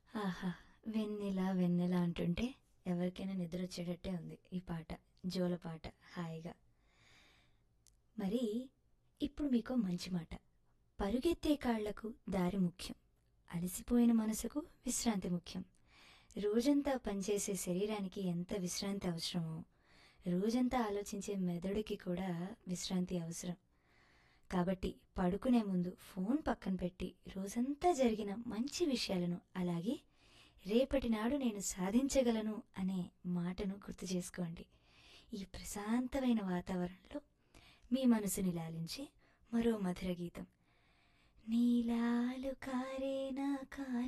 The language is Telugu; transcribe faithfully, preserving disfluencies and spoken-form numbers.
ఆహా! 'వెన్నెల వెన్నెల' అంటుంటే ఎవరికైనా నిద్రొచ్చేటట్టే ఉంది ఈ పాట. జోలపాట హాయిగా. మరి ఇప్పుడు మీకో మంచి మాట. పరుగెత్తే కాళ్లకు దారి ముఖ్యం. అలసిపోయిన మనసుకు విశ్రాంతి ముఖ్యం. రోజంతా పనిచేసే శరీరానికి ఎంత విశ్రాంతి అవసరమో, రోజంతా ఆలోచించే మెదడుకి కూడా విశ్రాంతి అవసరం. కాబట్టి పడుకునే ముందు ఫోన్ పక్కన పెట్టి రోజంతా జరిగిన మంచి విషయాలను, అలాగే రేపటి నాడు నేను సాధించగలను అనే మాటను గుర్తు చేసుకోండి. ఈ ప్రశాంతమైన వాతావరణంలో మీ మనసుని లాలించే మరో మధుర గీతం. నీలాలు కారే నా